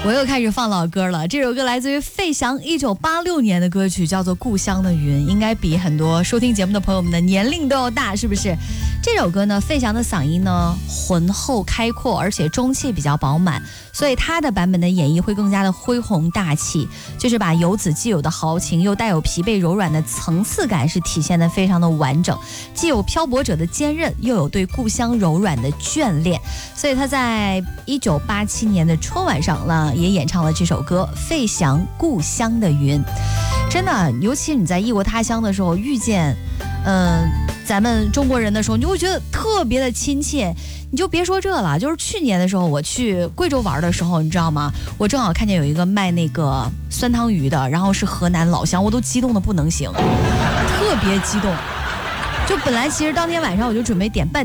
我又开始放老歌了，这首歌来自于费翔1986年的歌曲，叫做《故乡的云》，应该比很多收听节目的朋友们的年龄都要大，是不是？这首歌呢，费翔的嗓音呢浑厚开阔，而且中气比较饱满，所以他的版本的演绎会更加的恢宏大气，就是把游子既有的豪情又带有疲惫柔软的层次感是体现得非常的完整，既有漂泊者的坚韧，又有对故乡柔软的眷恋，所以他在1987年的春晚上呢也演唱了这首歌《费翔故乡的云》。真的，尤其你在异国他乡的时候遇见咱们中国人的时候，你就会觉得特别的亲切。你就别说这了，就是去年的时候我去贵州玩的时候，你知道吗？我正好看见有一个卖那个酸汤鱼的，然后是河南老乡，我都激动的不能行，特别激动。就本来其实当天晚上我就准备点半